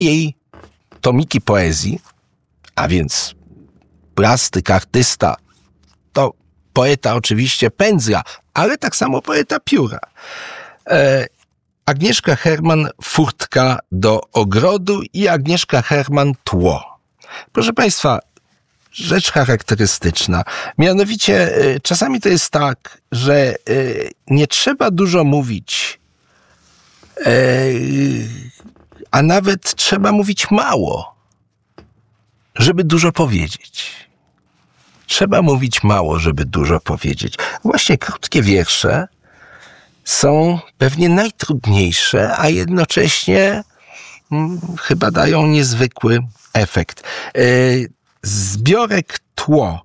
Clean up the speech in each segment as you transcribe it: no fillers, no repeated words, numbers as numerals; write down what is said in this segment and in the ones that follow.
jej tomiki poezji, a więc plastyk, artysta, to poeta oczywiście pędzla, ale tak samo poeta pióra. Agnieszka Herman furtka do ogrodu i Agnieszka Herman tło. Proszę Państwa, rzecz charakterystyczna. Mianowicie czasami to jest tak, że nie trzeba dużo mówić, a nawet trzeba mówić mało, żeby dużo powiedzieć. Trzeba mówić mało, żeby dużo powiedzieć. Właśnie krótkie wiersze są pewnie najtrudniejsze, a jednocześnie chyba dają niezwykły efekt. Zbiorek Tło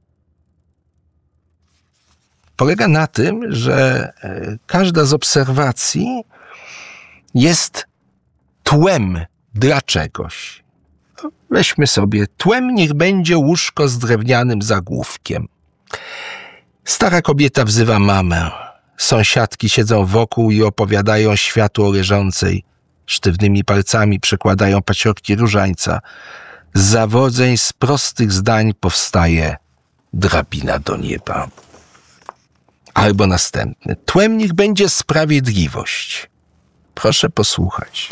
polega na tym, że każda z obserwacji jest tłem dla czegoś. Weźmy sobie, tłem niech będzie łóżko z drewnianym zagłówkiem. Stara kobieta wzywa mamę. Sąsiadki siedzą wokół i opowiadają światu o leżącej. Sztywnymi palcami przekładają paciorki różańca. Z zawodzeń, z prostych zdań powstaje drabina do nieba. Albo następny. Tłem niech będzie sprawiedliwość. Proszę posłuchać.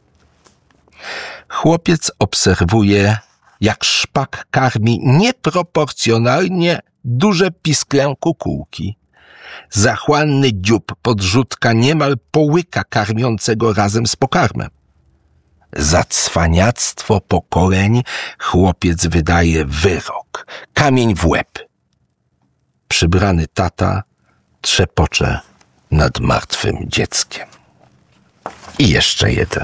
Chłopiec obserwuje, jak szpak karmi nieproporcjonalnie duże pisklę kukułki. Zachłanny dziób podrzutka niemal połyka karmiącego razem z pokarmem. Za cwaniactwo pokoleń chłopiec wydaje wyrok, kamień w łeb. Przybrany tata trzepocze nad martwym dzieckiem. I jeszcze jeden.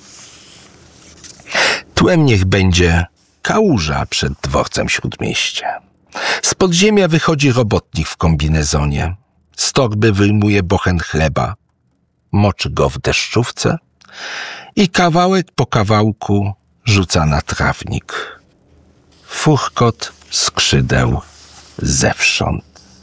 Tłem niech będzie kałuża przed dworcem Śródmieścia. Z podziemia wychodzi robotnik w kombinezonie. Z torby wyjmuje bochen chleba. Moczy go w deszczówce i kawałek po kawałku rzuca na trawnik. Furkot skrzydeł zewsząd.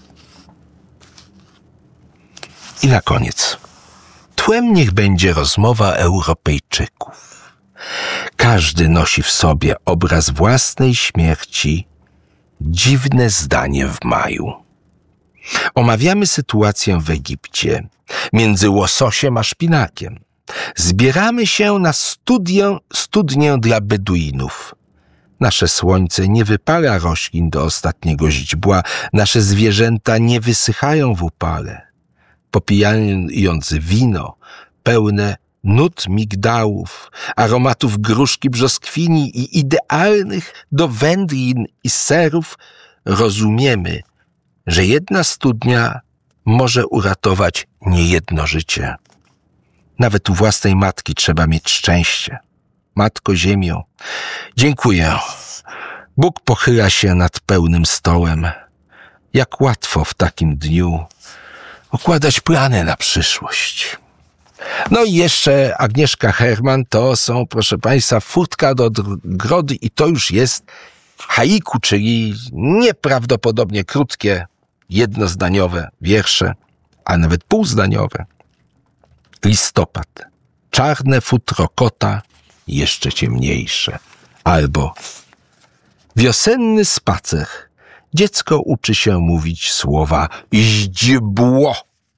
I na koniec. Tłem niech będzie rozmowa Europejczyków. Każdy nosi w sobie obraz własnej śmierci, dziwne zdanie w maju. Omawiamy sytuację w Egipcie, między łososiem a szpinakiem. Zbieramy się na studnię dla Beduinów. Nasze słońce nie wypala roślin do ostatniego źdźbła, nasze zwierzęta nie wysychają w upale. Popijając wino pełne nut migdałów, aromatów gruszki brzoskwini i idealnych do wędlin i serów, rozumiemy, że jedna studnia może uratować niejedno życie. Nawet u własnej matki trzeba mieć szczęście. Matko Ziemio, dziękuję. Bóg pochyla się nad pełnym stołem. Jak łatwo w takim dniu układać plany na przyszłość. No i jeszcze Agnieszka Herman to są, proszę Państwa, furtka do ogrodu i to już jest haiku, czyli nieprawdopodobnie krótkie, jednozdaniowe wiersze, a nawet półzdaniowe. Listopad. Czarne futro kota, jeszcze ciemniejsze. Albo wiosenny spacer. Dziecko uczy się mówić słowa źdźbło.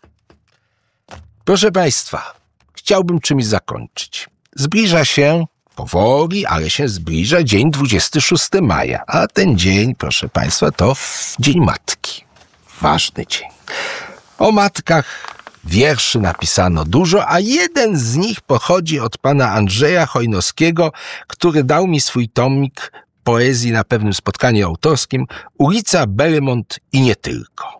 Proszę Państwa, chciałbym czymś zakończyć. Zbliża się, powoli, ale się zbliża dzień 26 maja, a ten dzień, proszę Państwa, to Dzień Matki. Ważny dzień. O matkach wierszy napisano dużo, a jeden z nich pochodzi od pana Andrzeja Chojnowskiego, który dał mi swój tomik poezji na pewnym spotkaniu autorskim Ulica Belmont i nie tylko.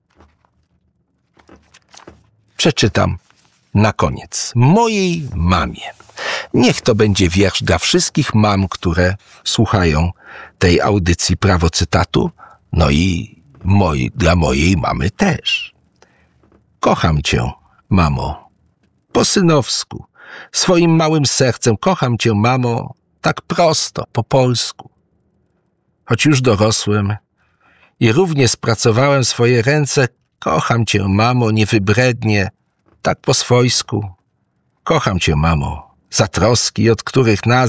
Przeczytam na koniec. Mojej mamie. Niech to będzie wiersz dla wszystkich mam, które słuchają tej audycji Prawo Cytatu, no i dla mojej mamy też. Kocham cię, mamo, po synowsku, swoim małym sercem. Kocham cię, mamo, tak prosto, po polsku. Choć już dorosłem i równie spracowałem swoje ręce, kocham cię, mamo, niewybrednie, tak po swojsku. Kocham cię, mamo, zatroski, od których nas